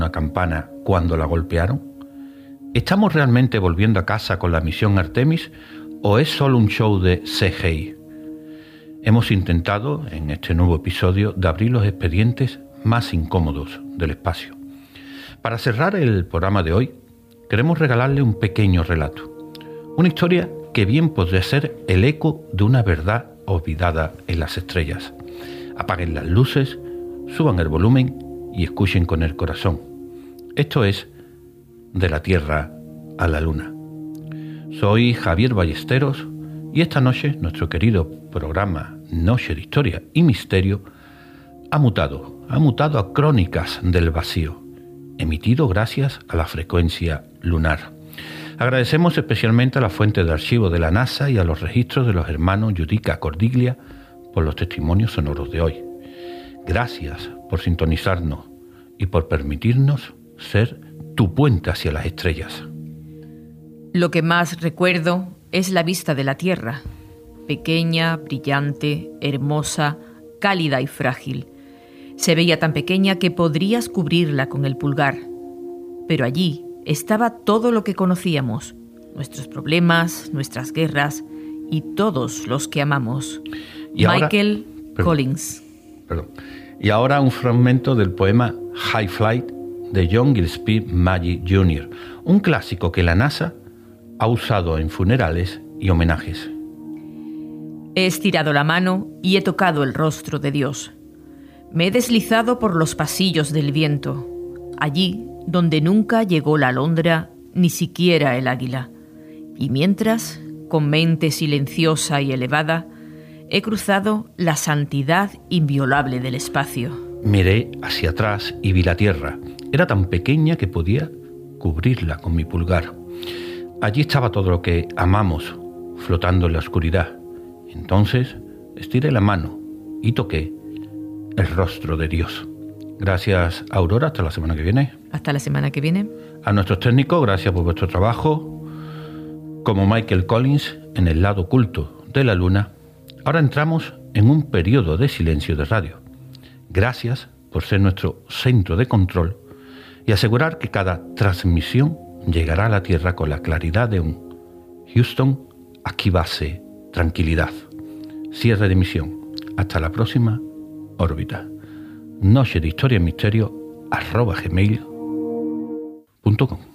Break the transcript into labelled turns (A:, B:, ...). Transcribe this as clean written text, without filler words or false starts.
A: una campana cuando la golpearon? ¿Estamos realmente volviendo a casa con la misión Artemis o es solo un show de CGI? Hemos intentado, en este nuevo episodio, de abrir los expedientes más incómodos del espacio. Para cerrar el programa de hoy, queremos regalarle un pequeño relato. Una historia que bien podría ser el eco de una verdad olvidada en las estrellas. Apaguen las luces, suban el volumen y escuchen con el corazón. Esto es De la Tierra a la Luna. Soy Javier Ballesteros y esta noche nuestro querido programa Noche de Historia y Misterio ha mutado a Crónicas del Vacío, emitido gracias a la frecuencia lunar. Agradecemos especialmente a la fuente de archivo de la NASA y a los registros de los hermanos Giudica Cordiglia por los testimonios sonoros de hoy. Gracias por sintonizarnos y por permitirnos ser tu puente hacia las estrellas.
B: Lo que más recuerdo es la vista de la Tierra, pequeña, brillante, hermosa, cálida y frágil. Se veía tan pequeña que podrías cubrirla con el pulgar. Pero allí estaba todo lo que conocíamos, nuestros problemas, nuestras guerras y todos los que amamos. Michael Collins.
A: Y ahora un fragmento del poema High Flight de John Gillespie Magee Jr., un clásico que la NASA ha usado en funerales y homenajes.
B: He estirado la mano y he tocado el rostro de Dios. Me he deslizado por los pasillos del viento, allí donde nunca llegó la alondra, ni siquiera el águila. Y mientras, con mente silenciosa y elevada, he cruzado la santidad inviolable del espacio.
A: Miré hacia atrás y vi la Tierra. Era tan pequeña que podía cubrirla con mi pulgar. Allí estaba todo lo que amamos, flotando en la oscuridad. Entonces estiré la mano y toqué el rostro de Dios. Gracias, Aurora. Hasta la semana que viene.
B: Hasta la semana que viene.
A: A nuestros técnicos, gracias por vuestro trabajo. Como Michael Collins en el lado oculto de la Luna, ahora entramos en un periodo de silencio de radio. Gracias por ser nuestro centro de control y asegurar que cada transmisión llegará a la Tierra con la claridad de un Houston, aquí base, tranquilidad. Cierre de emisión. Hasta la próxima órbita. Noche de Historia y Misterio @gmail.com